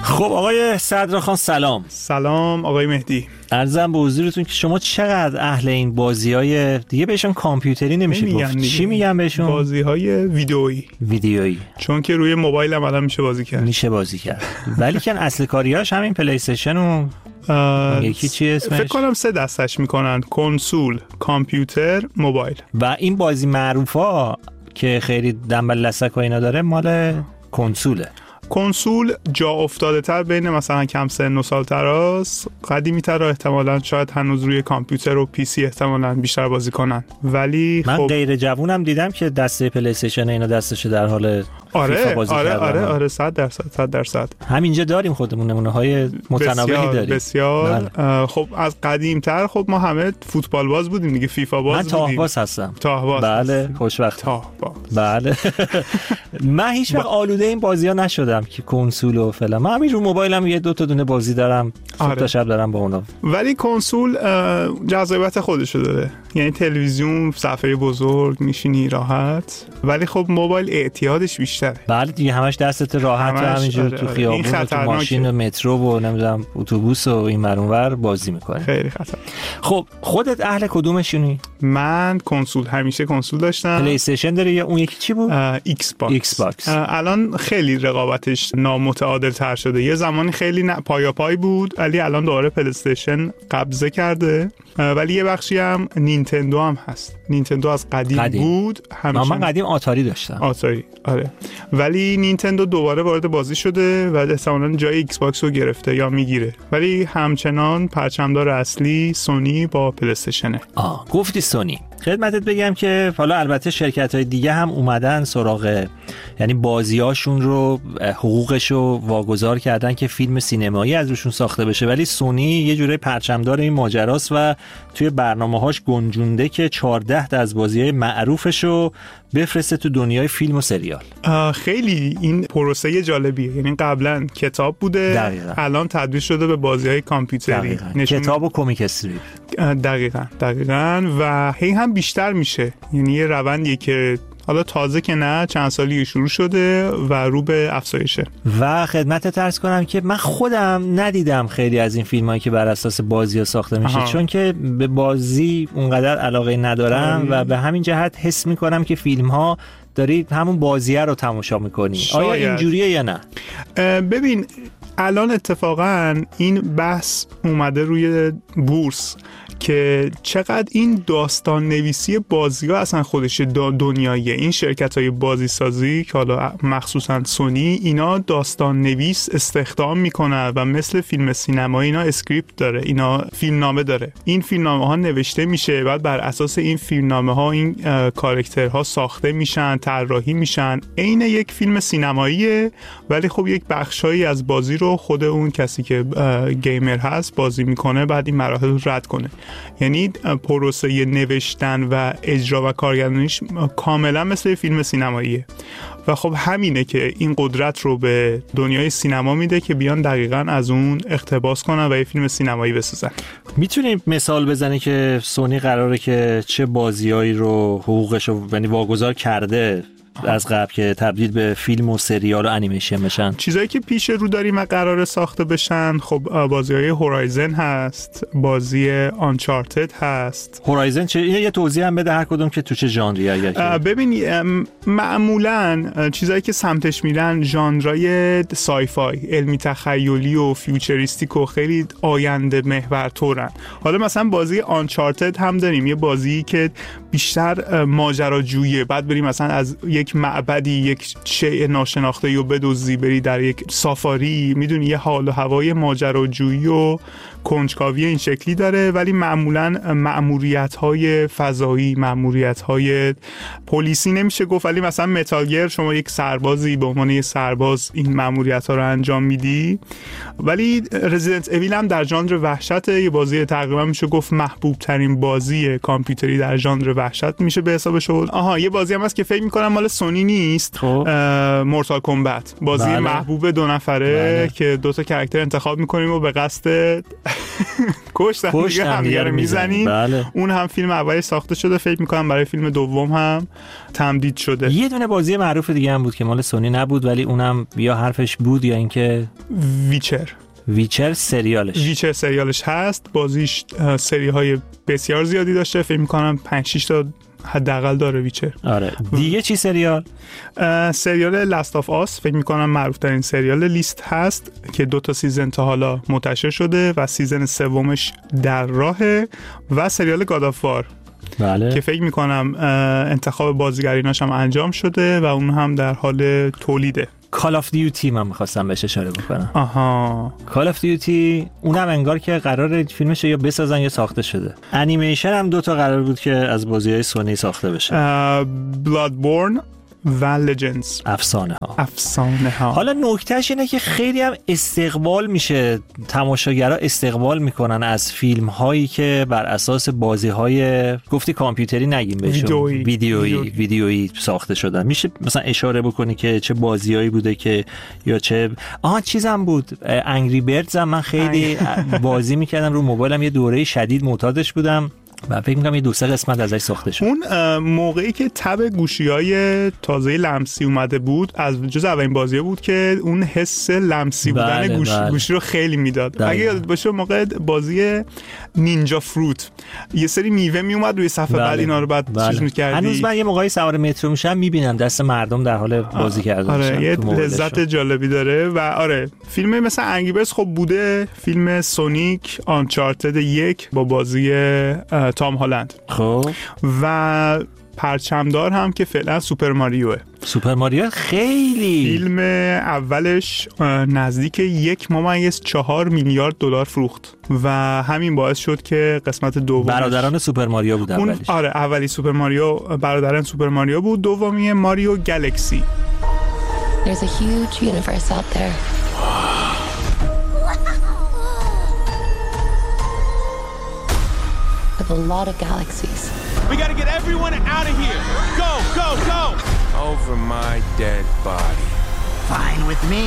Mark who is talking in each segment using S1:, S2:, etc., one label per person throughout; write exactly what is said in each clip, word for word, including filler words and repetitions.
S1: خب آقای صدراخان سلام.
S2: سلام آقای مهدی.
S1: عرضم به حضورتون که شما چقدر اهل این بازی‌های دیگه بهشون کامپیوتری نمیشه گفت، چی میگن بهشون؟
S2: بازی‌های ویدئویی.
S1: ویدئویی.
S2: چون که روی موبایل هم الان میشه بازی کرد.
S1: میشه بازی کرد. ولی که اصل کاریاش همین پلی استیشن و یکی چی اسمش؟
S2: فکر کنم سه دستش میکنن: کنسول، کامپیوتر، موبایل.
S1: و این بازی معروفا که خیلی دنبال لسک و اینا داره مال کنسوله.
S2: کنسول جا افتاده تر بین مثلا کم سن و سال تراست، قدیمی تر احتمالاً شاید هنوز روی کامپیوتر و پی سی احتمالاً بیشتر بازی کنن. ولی
S1: من
S2: خب
S1: غیر جوونم دیدم که دسته پلی استیشن اینا دستش در حال
S2: آره
S1: فیفا بازی
S2: آره
S1: کردن.
S2: آره آره صد درصد صد درصد
S1: همینجا داریم خودمون نمونه های متنوعی
S2: بسیار
S1: داریم.
S2: بسیار
S1: بله.
S2: خب از قدیم تر خب ما همه فوتبال باز بودیم دیگه، فیفا باز
S1: من
S2: بودیم.
S1: من تاهباز هستم.
S2: تاهباز.
S1: بله خوشوقت.
S2: تاهباز.
S1: بله. من هیچ وقت آلوده این بازی‌ها نشدم که کنسول و فلان. من همین رو موبایلم یه دو تا دونه بازی دارم، صبح تا شب دارم با اونا.
S2: ولی کنسول جذابیت خودشو داره، یعنی تلویزیون، صفحه بزرگ، میشینی راحت. ولی خب موبایل اعتیادش بیشتره.
S1: بله دیگه همش دستت راحت و همینجور آره، تو خیابون و تو ماشین و مترو و نمیدونم اتوبوس و این ور اون ور بازی میکنه.
S2: خیلی خطر.
S1: خب خودت اهل کدومشونی؟
S2: من کنسول، همیشه کنسول داشتم.
S1: پلی استیشن داری یا اون یکی چی بود؟
S2: ایکس باکس.
S1: ایکس باکس.
S2: الان خیلی رقابتش نامتعادل تر شده. یه زمانی خیلی ن... پایا پای بود، ولی الان دوباره پلی استیشن قبضه کرده. ولی یه بخشی هم نینتندو هم هست. نینتندو از قدیم, قدیم. بود.
S1: همیشه من قدیم آتاری داشتم.
S2: آتاری آره. ولی نینتندو دوباره وارد بازی شده و احتمالاً جای ایکس باکس رو گرفته یا میگیره. ولی همچنان پرچمدار اصلی سونی با پلی استیشنه.
S1: آه گفتی سونی. خدمتت بگم که حالا البته شرکت‌های دیگه هم اومدن سراغ، یعنی بازیاشون رو حقوقش رو واگذار کردن که فیلم سینمایی از روشون ساخته بشه، ولی سونی یه جوره پرچمدار این ماجراست و توی برنامه‌هاش گنجونده که چهارده تا از بازی‌های معروفش رو بفرسته تو دنیای فیلم و سریال.
S2: خیلی این پروسه جالبیه، یعنی قبلا کتاب بوده دقیقا. الان تبدیل شده به بازی‌های کامپیوتری،
S1: کتاب و کمیک استریپ.
S2: دقیقاً دقیقاً و هی هم بیشتر میشه، یعنی یه روندیه که حالا تازه که نه چند سالی شروع شده و رو به افزایشه. و
S1: خدمتت عرض کنم که من خودم ندیدم خیلی از این فیلمایی که بر اساس بازی‌ها ساخته میشه. آها. چون که به بازی اونقدر علاقه ندارم و به همین جهت حس میکنم که فیلم‌ها داری همون بازیه رو تماشا میکنی. آیا اینجوریه یا نه؟
S2: ببین الان اتفاقا این بحث اومده روی بورس که چقدر این داستان نویسی بازی‌ها اصلا خودش دنیاییه. این شرکت‌های بازی سازی که حالا مخصوصا سونی، اینا داستان نویس استخدام میکنن و مثل فیلم سینمایی اینا اسکریپت داره، اینا فیلمنامه داره. این فیلمنامه‌ها نوشته میشه، بعد بر اساس این فیلمنامه‌ها این کاراکترها ساخته میشن، طراحی میشن. عین یک فیلم سینماییه، ولی خب یک بخشایی از بازی رو خود اون کسی که گیمر هست بازی میکنه، بعد این مراحل رو رد کنه. یعنی پروسه نوشتن و اجرا و کارگردانیش کاملا مثل فیلم سینماییه و خب همینه که این قدرت رو به دنیای سینما میده که بیان دقیقاً از اون اقتباس کنن و یه فیلم سینمایی بسازن.
S1: میتونیم مثال بزنی که سونی قراره که چه بازیایی رو حقوقش رو یعنی واگذار کرده از قبل که تبدیل به فیلم و سریال و انیمیشن بشن؟
S2: چیزایی که پیش رو داریم و قراره ساخته بشن، خب بازی‌های هورایزن هست، بازی آنچارتد هست.
S1: هورایزن چه؟ یه توضیح هم بده هر کدوم که تو چه ژانری اگر که.
S2: ببین معمولاً چیزایی که سمتش میرن ژانرای سایفای، علمی تخیلی و فیوچریستیک و خیلی آینده محور طورن. حالا مثلا بازی آنچارتد هم داریم، یه بازی که بیشتر ماجراجویی، بعد بریم مثلا از یک معبدی یک شیء ناشناخته رو بدزدی، بری در یک سافاری، میدونی یه حال و هوای ماجراجویی و کنجکاوی این شکلی داره، ولی معمولاً مأموریت‌های فضایی، مأموریت‌های پلیسی نمیشه گفت، ولی مثلا متال گیر شما یک سربازی به عنوان یک سرباز این مأموریت‌ها رو انجام میدی. ولی رزیدنت اویل هم در ژانر وحشت، یه بازی تقریبا میشه گفت محبوب ترین بازی کامپیوتری در ژانر وحشت میشه به حسابش آورد. آها یه بازی هم هست که فکر میکنم مال سونی نیست، مورتال کمبت، بازی بله. محبوب دو نفره بله. که دو تا کاراکتر انتخاب میکنیم و به قصد کشتن دیگه همدیگه رو میزنیم. بله. اون هم فیلم اولی ساخته شده، فکر میکنم برای فیلم دوم هم تمدید شده.
S1: یه دونه بازی معروف دیگه هم بود که مال سونی نبود ولی اونم یا حرفش بود یا اینکه
S2: ویچر
S1: ویچر سریالش
S2: ویچر سریالش هست. بازیش سری های بسیار زیادی داشته، فکر میکنم پنج شش تا حداقل داره ویچر.
S1: آره دیگه چی سریال؟
S2: سریال لاست آف آس فکر میکنم معروف ترین سریال لیست هست که دو تا سیزن تا حالا منتشر شده و سیزن سومش در راهه. و سریال گاد آف وار
S1: بله.
S2: که فکر میکنم انتخاب بازیگریناش هم انجام شده و اون هم در حال تولیده.
S1: کال آف دیوتی من می‌خواستم بهش اشاره بکنم.
S2: آها
S1: کال آف دیوتی اونم انگار که قراره فیلمش یا بسازن یا ساخته شده. انیمیشن هم دو تا قرار بود که از بازی‌های سونی ساخته بشه.
S2: بلادبورن و لجندز،
S1: افسانه ها
S2: افسانه ها.
S1: حالا نکتهش اینه که خیلی هم استقبال میشه، تماشاگرها استقبال میکنن از فیلم هایی که بر اساس بازی های گفتی کامپیوتری نگیم بهشون
S2: ویدیویی
S1: ویدیویی ویدیویی ساخته شدن. میشه مثلا اشاره بکنی که چه بازیایی بوده که یا چه آها چیزام بود انگری بردز هم من خیلی بازی میکردم رو موبایلم، یه دوره شدید معتادش بودم و فکر می‌کنم یه دو سه قسمت ازش ساخته شد.
S2: اون موقعی که تب گوشی‌های تازه لمسی اومده بود از جز اولین بازی‌ها بود که اون حس لمسی بودن
S1: بله
S2: گوش...
S1: بله.
S2: گوشی رو خیلی میداد. اگه یادت باشه موقع بازی نینجا فروت یه سری میوه میومد روی صفحه بله. بعد اینا رو بعد بله. چیز می‌کردی.
S1: هنوز من یه موقعی سوار مترو میشم می‌بینم دست مردم در حال بازی کردن.
S2: آره یه لذت جالبی داره. و آره فیلم مثلا انگری بردز خب بوده، فیلم سونیک آنچارتد یک با بازی تام هالند
S1: خب
S2: و پرچمدار هم که فعلا سوپر ماریوه.
S1: سوپر ماریو خیلی
S2: فیلم اولش نزدیک یک ممیز چهار میلیارد دلار فروخت و همین باعث شد که قسمت دوم
S1: برادران سوپر ماریو بود اولیش.
S2: آره اولی سوپر ماریو برادران سوپر ماریو بود، دومی ماریو گلکسی.
S3: There's a huge universe out there. With a lot of galaxies.
S4: We gotta get everyone out of here. Go, go, go! Over my dead body.
S3: Fine with me.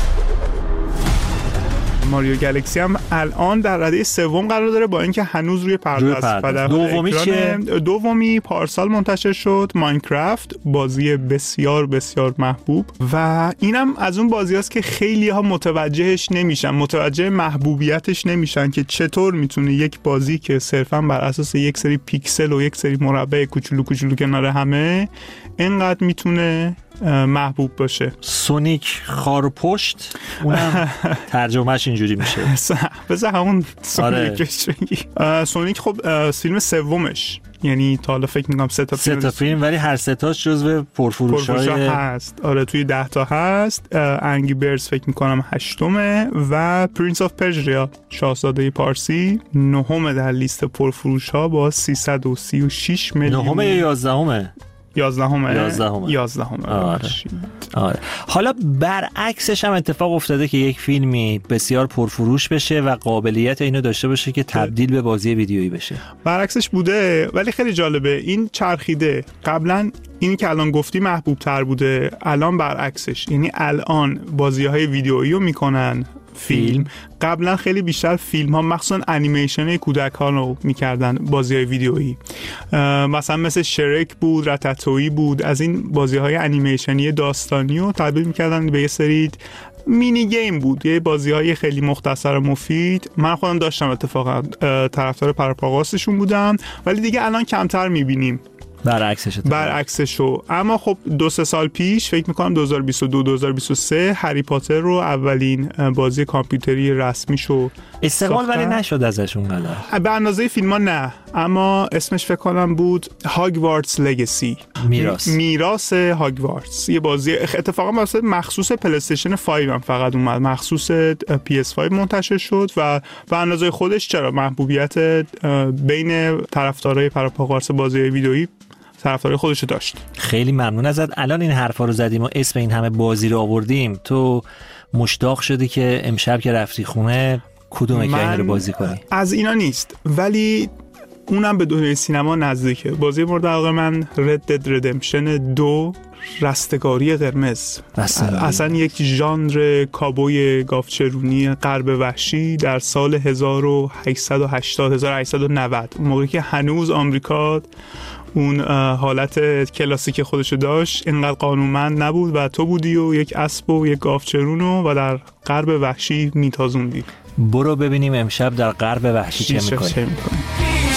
S2: ماریو گلکسی هم الان در رده سوم قرار داره با اینکه هنوز روی پرده است.
S1: دومی چیه؟
S2: دومی پارسال منتشر شد، ماینکرافت، بازی بسیار بسیار محبوب و اینم از اون بازی است که خیلی ها متوجهش نمیشن، متوجه محبوبیتش نمیشن که چطور میتونه یک بازی که صرفا بر اساس یک سری پیکسل و یک سری مربع کوچولو کوچولو کنار همه اینقدر میتونه محبوب باشه.
S1: سونیک خارپشت اونم ترجمهش اینجوری میشه.
S2: بذار همون سونیکش بگی. سونیک خب فیلم سومش، یعنی تا حالا فکر می‌کنم سه تا
S1: فیلم سه تا فیلم ولی هر سه تاش جزو پرفروش‌های
S2: هست. آره توی ده تا هست. انگری بردز فکر می‌کنم هشتمه و پرنس آف پرژیا شاهزاده پارسی نهمه در لیست پرفروش‌ها با سیصد و سی و شش میلیون.
S1: نهمه یا یازدهمه؟
S2: یازدهمه
S1: یازدهمه
S2: یازدهمه
S1: آره. آره. حالا برعکسش هم اتفاق افتاده که یک فیلمی بسیار پرفروش بشه و قابلیت اینو داشته باشه که تبدیل به بازی ویدیویی بشه.
S2: برعکسش بوده ولی خیلی جالبه این چرخیده. قبلا اینی که الان گفتی محبوب تر بوده، الان برعکسش، یعنی الان بازی‌های ویدیویی رو میکنن فیلم. قبلا خیلی بیشتر فیلم ها مخصوصا انیمیشن کودک ها رو میکردن بازی های ویدیویی، مثلا مثل شرک بود، رتاتویی بود، از این بازی های انیمیشنی داستانی رو تبدیل میکردن به یه سری مینی گیم بود، یه بازی های خیلی مختصر و مفید. من خودم داشتم اتفاقا طرفدار پرپاگاستشون بودم ولی دیگه الان کمتر میبینیم.
S1: برعکسش
S2: برعکسشو. اما خب دو سه سال پیش فکر میکنم دو هزار و بیست و دو دو هزار و بیست و سه هری پاتر رو اولین بازی کامپیوتری رسمی شو
S1: استقبال ولی نشد ازش اونقدر
S2: به اندازه فیلم ها نه، اما اسمش فکر کنم بود هاگوارتس لگسی،
S1: میراث
S2: میراث هاگوارتس. یه بازی اتفاقا واسه مخصوص پلی استیشن پنج هم فقط اومد، مخصوص پی اس پنج منتشر شد و به اندازه خودش چرا محبوبیت بین طرفدارای پرپاگاس بازی ویدئویی طرفدار خودش داشت.
S1: خیلی ممنون ازت. الان این حرفا رو زدیم و اسم این همه بازی رو آوردیم، تو مشتاق شدی که امشب که رفتی خونه کدوم که این رو بازی کنی؟
S2: از اینا نیست ولی اونم به دنیای سینما نزدیکه. بازی مورد علاقه من رد دد ردمپشن دو، رستگاری قرمز. اصلا یک ژانر کابوی گاوچرونی غرب وحشی در سال هزار و هشتصد و هشتاد هزار و هشتصد و نود، اون موقعی که هنوز آمریکا اون حالت کلاسیک خودشو داشت، اینقدر قانونمند نبود و تو بودی و یک اسب و یک گاوچرونو و در غرب وحشی میتازوندی.
S1: برو ببینیم امشب در غرب وحشی چه میکنی.